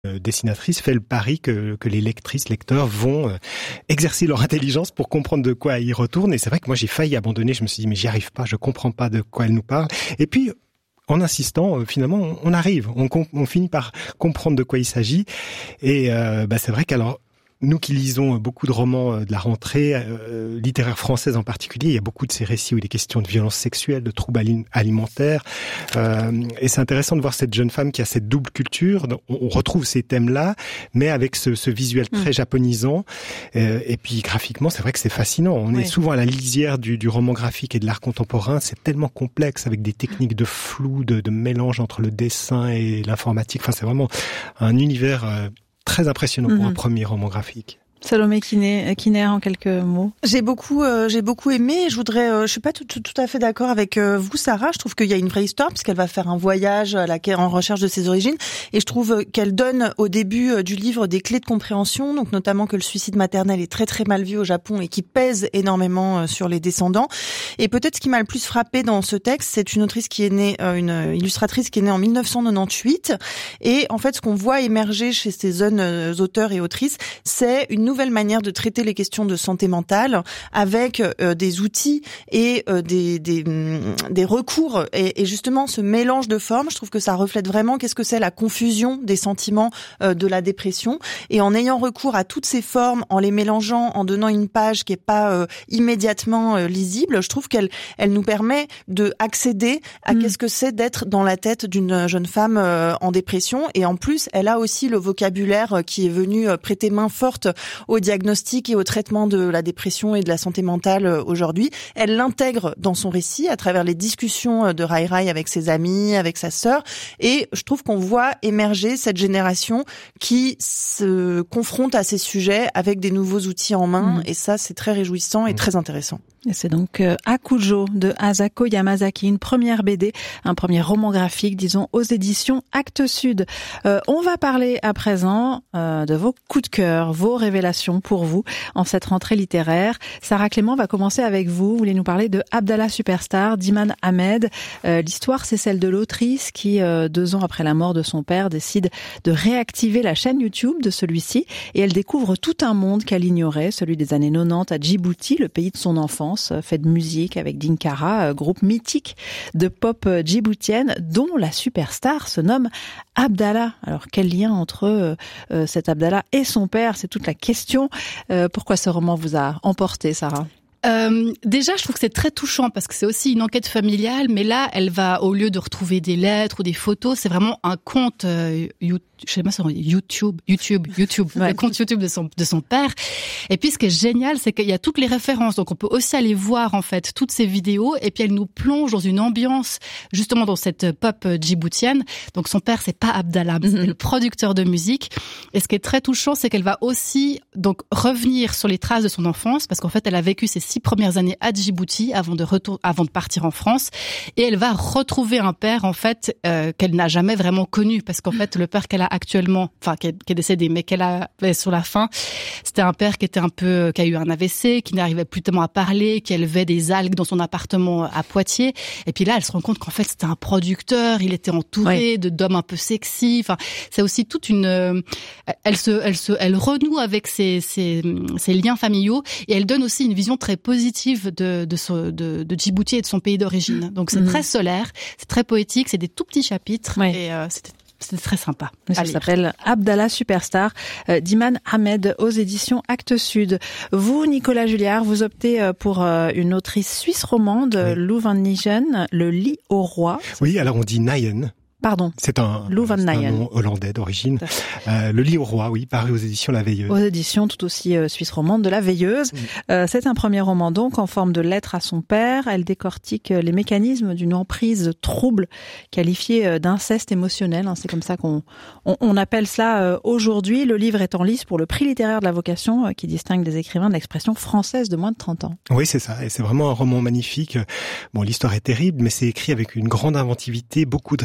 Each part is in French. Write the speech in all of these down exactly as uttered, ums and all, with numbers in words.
dessinatrice fait le pari que, que les lectrices, lecteurs vont euh, exercer leur intelligence pour comprendre de quoi ils retournent. Et c'est vrai que moi, j'ai failli abandonner. Je me suis dit, mais j'y arrive pas, je comprends pas de quoi elle nous parle. Et puis, en insistant, euh, finalement, on, on arrive. On, on finit par comprendre de quoi il s'agit. Et euh, bah, c'est vrai qu'alors, nous qui lisons beaucoup de romans de la rentrée, euh, littéraire française en particulier, il y a beaucoup de ces récits où il est question de violences sexuelles, de troubles ali- alimentaires. Euh, et c'est intéressant de voir cette jeune femme qui a cette double culture. On, on retrouve ces thèmes-là, mais avec ce, ce visuel très mmh. japonisant. Euh, et puis graphiquement, c'est vrai que c'est fascinant. On oui. est souvent à la lisière du, du roman graphique et de l'art contemporain. C'est tellement complexe avec des techniques de flou, de, de mélange entre le dessin et l'informatique. Enfin, c'est vraiment un univers... Euh, très impressionnant pour mmh. un premier roman graphique. Salomé Kiner, en quelques mots. J'ai beaucoup, euh, j'ai beaucoup aimé. Je voudrais, euh, je suis pas tout, tout, tout à fait d'accord avec euh, vous, Sarah. Je trouve qu'il y a une vraie histoire puisqu'elle va faire un voyage à laquelle, en recherche de ses origines, et je trouve qu'elle donne au début du livre des clés de compréhension, donc notamment que le suicide maternel est très très mal vu au Japon et qui pèse énormément sur les descendants. Et peut-être ce qui m'a le plus frappé dans ce texte, c'est une autrice qui est née, euh, une illustratrice qui est née en dix-neuf cent quatre-vingt-dix-huit, et en fait, ce qu'on voit émerger chez ces jeunes auteurs et autrices, c'est une nouvelle manière de traiter les questions de santé mentale avec euh, des outils et euh, des, des, des recours et, et justement ce mélange de formes, je trouve que ça reflète vraiment qu'est-ce que c'est la confusion des sentiments euh, de la dépression, et en ayant recours à toutes ces formes, en les mélangeant, en donnant une page qui est pas euh, immédiatement euh, lisible, je trouve qu'elle elle nous permet de accéder à mmh. qu'est-ce que c'est d'être dans la tête d'une jeune femme euh, en dépression, et en plus elle a aussi le vocabulaire qui est venu euh, prêter main forte au diagnostic et au traitement de la dépression et de la santé mentale aujourd'hui. Elle l'intègre dans son récit à travers les discussions de Rai Rai avec ses amis, avec sa sœur, et je trouve qu'on voit émerger cette génération qui se confronte à ces sujets avec des nouveaux outils en main, mmh. et ça c'est très réjouissant et très intéressant. Et c'est donc euh, Akujo de Asako Yamazaki, une première B D, un premier roman graphique, disons, aux éditions Actes Sud. Euh, on va parler à présent euh, de vos coups de cœur, vos révélations pour vous en cette rentrée littéraire. Sarah Clément va commencer avec vous. Vous voulez nous parler de Abdallah Superstar d'Iman Ahmed. Euh, l'histoire, c'est celle de l'autrice qui, euh, deux ans après la mort de son père, décide de réactiver la chaîne YouTube de celui-ci, et elle découvre tout un monde qu'elle ignorait, celui des années quatre-vingt-dix à Djibouti, le pays de son enfance, fait de musique avec Dinkara, groupe mythique de pop djiboutienne dont la superstar se nomme Abdallah. Alors quel lien entre euh, cet Abdallah et son père, c'est toute la question. Euh, pourquoi ce roman vous a emporté, Sarah ? Euh, déjà, je trouve que c'est très touchant parce que c'est aussi une enquête familiale, mais là, elle va, au lieu de retrouver des lettres ou des photos, c'est vraiment un compte euh, YouTube, je sais pas si YouTube, YouTube, YouTube, ouais. le compte YouTube de son de son père. Et puis, ce qui est génial, c'est qu'il y a toutes les références, donc on peut aussi aller voir en fait toutes ces vidéos, et puis elle nous plonge dans une ambiance justement dans cette pop djiboutienne. Donc son père, c'est pas Abdallah, mm-hmm. c'est le producteur de musique. Et ce qui est très touchant, c'est qu'elle va aussi donc revenir sur les traces de son enfance, parce qu'en fait, elle a vécu ses six premières années à Djibouti avant de retour, avant de partir en France, et elle va retrouver un père en fait euh, qu'elle n'a jamais vraiment connu, parce qu'en fait le père qu'elle a actuellement, enfin qui est, qui est décédé, mais qu'elle a sur la fin, c'était un père qui était un peu, qui a eu un A V C, qui n'arrivait plus tellement à parler, qui élevait des algues dans son appartement à Poitiers, et puis là elle se rend compte qu'en fait c'était un producteur, il était entouré ouais. de d'hommes un peu sexy, enfin c'est aussi toute une, euh, elle se, elle se, elle renoue avec ses, ses, ses liens familiaux, et elle donne aussi une vision très positive de, de, son, de, de Djibouti et de son pays d'origine. Donc c'est mmh. très solaire, c'est très poétique, c'est des tout petits chapitres, ouais. et euh, c'était C'est très sympa. Ça s'appelle Abdallah Superstar euh, d'Iman Ahmed aux éditions Actes Sud. Vous, Nicolas Julliard, vous optez pour euh, une autrice suisse romande, oui. Lou Van Nijen, Le lit au roi. Oui, alors on dit Nijen. Pardon. C'est un, Lou Van c'est un Nijen. nom hollandais d'origine. Euh, le lit au roi, oui, paru aux éditions La Veilleuse. Aux éditions tout aussi euh, suisse romande de La Veilleuse. Mmh. Euh, c'est un premier roman donc en forme de lettre à son père. Elle décortique les mécanismes d'une emprise trouble qualifiée d'inceste émotionnel. Hein, c'est comme ça qu'on on, on appelle cela euh, aujourd'hui. Le livre est en lice pour le prix littéraire de la vocation euh, qui distingue des écrivains de l'expression française de moins de trente ans. Oui, c'est ça. Et c'est vraiment un roman magnifique. Bon, l'histoire est terrible, mais c'est écrit avec une grande inventivité, beaucoup de rythme,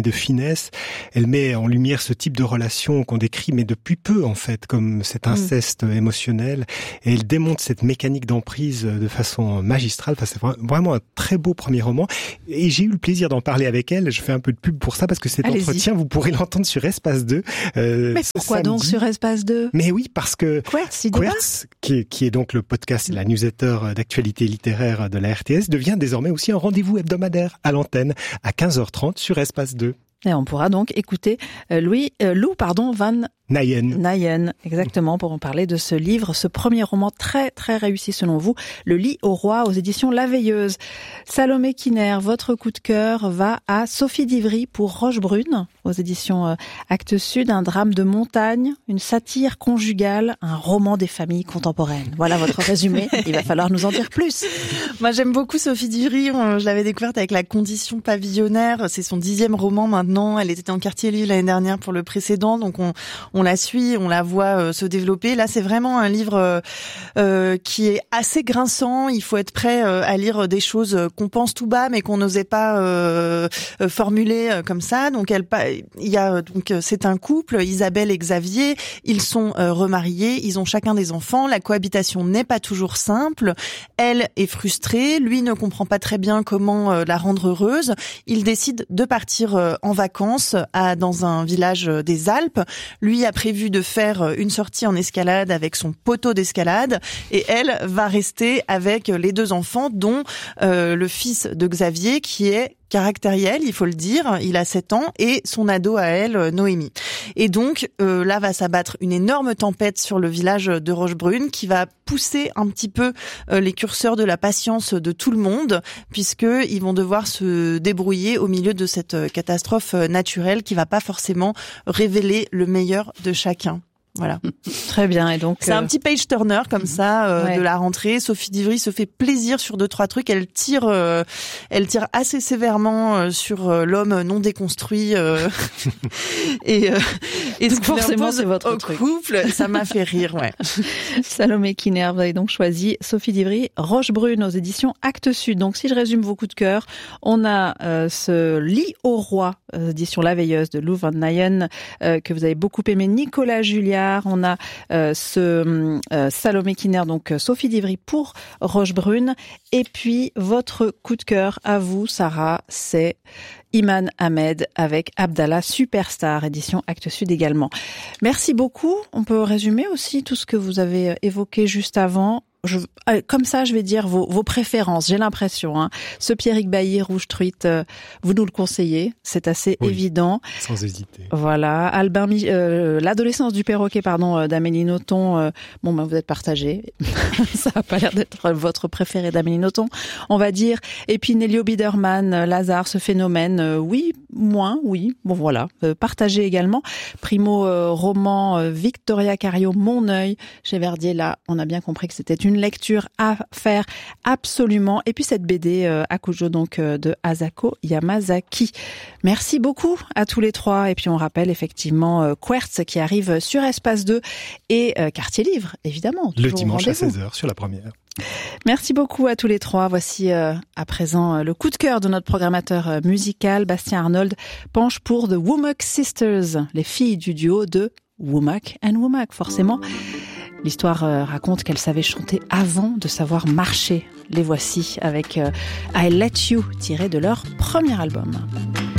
et de finesse. Elle met en lumière ce type de relation qu'on décrit, mais depuis peu en fait, comme cet inceste mmh. émotionnel. Et elle démontre cette mécanique d'emprise de façon magistrale. Enfin, c'est vraiment un très beau premier roman. Et j'ai eu le plaisir d'en parler avec elle. Je fais un peu de pub pour ça parce que cet Allez-y. entretien, vous pourrez l'entendre sur Espace deux. Euh, mais pourquoi samedi. donc sur Espace deux? Mais oui, parce que Quertz, Quertz, qui est, qui est donc le podcast, la newsletter d'actualité littéraire de la R T S, devient désormais aussi un rendez-vous hebdomadaire à l'antenne à quinze heures trente sur Espace deux. Et on pourra donc écouter euh, Louis, euh, Lou, pardon, Van Nayen. Nayen, exactement, pour en parler de ce livre, ce premier roman très très réussi selon vous, Le lit au roi aux éditions La Veilleuse. Salomé Kiner, votre coup de cœur va à Sophie d'Ivry pour Rochebrune aux éditions euh, Actes Sud, un drame de montagne, une satire conjugale, un roman des familles contemporaines. Voilà votre résumé, il va falloir nous en dire plus. Moi j'aime beaucoup Sophie d'Ivry, je l'avais découverte avec La Condition pavillonnaire, c'est son dixième roman maintenant, elle était en quartier livre l'année dernière pour le précédent, donc on, on la suit, on la voit euh, se développer. Là, c'est vraiment un livre euh, euh, qui est assez grinçant. Il faut être prêt euh, à lire des choses qu'on pense tout bas, mais qu'on n'osait pas euh, euh, formuler euh, comme ça. Donc, elle, il y a donc c'est un couple, Isabelle et Xavier. Ils sont euh, remariés, ils ont chacun des enfants. La cohabitation n'est pas toujours simple. Elle est frustrée, lui ne comprend pas très bien comment euh, la rendre heureuse. Il décide de partir euh, en vacances à dans un village des Alpes. Lui a prévu de faire une sortie en escalade avec son poteau d'escalade et elle va rester avec les deux enfants, dont euh, le fils de Xavier qui est caractériel, il faut le dire, il a sept ans, et son ado à elle, Noémie. Et donc, euh, là va s'abattre une énorme tempête sur le village de Rochebrune qui va pousser un petit peu euh, les curseurs de la patience de tout le monde, puisqu'ils vont devoir se débrouiller au milieu de cette catastrophe naturelle qui va pas forcément révéler le meilleur de chacun. Voilà. Très bien. Et donc, c'est euh... un petit page turner comme ça euh, ouais. de la rentrée. Sophie d'Ivry se fait plaisir sur deux trois trucs. Elle tire, euh, elle tire assez sévèrement euh, sur euh, l'homme non déconstruit euh, et euh, et donc forcément c'est votre au truc. Couple. Ça m'a fait rire, ouais. Salomé Kiner, vous avez donc choisi Sophie d'Ivry, Rochebrune aux éditions Actes Sud. Donc si je résume vos coups de cœur, on a euh, ce Lit au roi, euh, édition La Veilleuse de Lou Van Nayen euh, que vous avez beaucoup aimé, Nicolas Julliard. On a euh, ce euh, Salomé Kiner, donc euh, Sophie d'Ivry pour Rochebrune. Et puis, votre coup de cœur à vous, Sarah, c'est Iman Ahmed avec Abdallah Superstar, édition Actes Sud également. Merci beaucoup. On peut résumer aussi tout ce que vous avez évoqué juste avant. Je, comme ça, je vais dire vos, vos préférences. J'ai l'impression, hein. Ce Pierrick Bailly, Rouge Truite, euh, vous nous le conseillez. C'est assez oui, évident. Sans hésiter. Voilà. Albin, euh, l'adolescence du perroquet, pardon, d'Amélie Nothomb. Euh, bon, ben, vous êtes partagés. Ça n'a pas l'air d'être votre préféré d'Amélie Nothomb, on va dire. Et puis Nelio Biederman, Lazare, ce phénomène. Euh, oui, moins, oui. Bon, voilà. Euh, partagé également. Primo euh, roman, euh, Victoria Cario, Mon œil. Chez Verdier, là, on a bien compris que c'était une Une lecture à faire absolument. Et puis cette B D euh, Akujo donc euh, de Asako Yamazaki. Merci beaucoup à tous les trois. Et puis on rappelle effectivement euh, Quertz qui arrive sur Espace deux et euh, Quartier Livre évidemment. Le dimanche à seize heures sur la première. Merci beaucoup à tous les trois. Voici euh, à présent euh, le coup de cœur de notre programmateur euh, musical. Bastien Arnold penche pour The Womack Sisters, les filles du duo de Womack and Womack, forcément. L'histoire euh, raconte qu'elles savaient chanter avant de savoir marcher. Les voici avec euh, I Let You, tiré de leur premier album.